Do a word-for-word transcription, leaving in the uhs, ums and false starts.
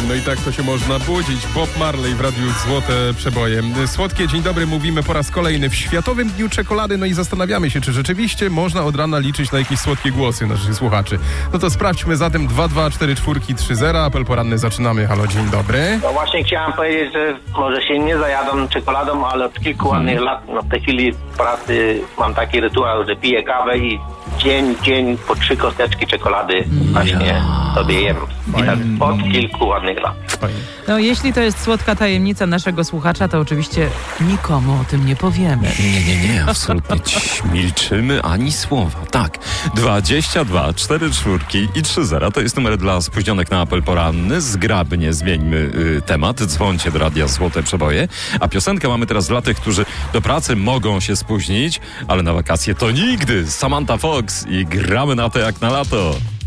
No i tak to się można budzić. Bob Marley w Radiu Złote Przeboje. Słodkie dzień dobry, mówimy po raz kolejny w Światowym Dniu Czekolady, no i zastanawiamy się, czy rzeczywiście można od rana liczyć na jakieś słodkie głosy naszych słuchaczy. No to sprawdźmy zatem dwa dwa cztery cztery trzy zero. Apel poranny zaczynamy. Halo, dzień dobry. No właśnie chciałem powiedzieć, że może się nie zajadą czekoladą, ale od kilku ładnych hmm. lat, no w tej chwili w pracy mam taki rytuał, że piję kawę i dzień, dzień po trzy kosteczki czekolady właśnie sobie jem. I tak od kilku ładnych lat. No jeśli to jest słodka tajemnica naszego słuchacza, to oczywiście nikomu o tym nie powiemy. Nie, nie, nie, absolutnie. Milczymy ani słowa. Tak, dwadzieścia dwa cztery cztery i trzy zero to jest numer dla spóźnionych na apel poranny. Zgrabnie zmieńmy y, temat. Dzwońcie do Radia Złote Przeboje. A piosenkę mamy teraz dla tych, którzy do pracy mogą się spóźnić, ale na wakacje to nigdy. Samantha Fox i gramy na to jak na lato.